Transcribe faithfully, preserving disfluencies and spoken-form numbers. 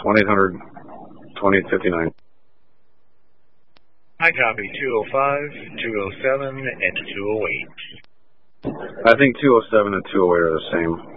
one eight hundred, twenty-eight fifty-nine. I copy two oh five, two oh seven, and two oh eight. I think two oh seven and two oh eight are the same.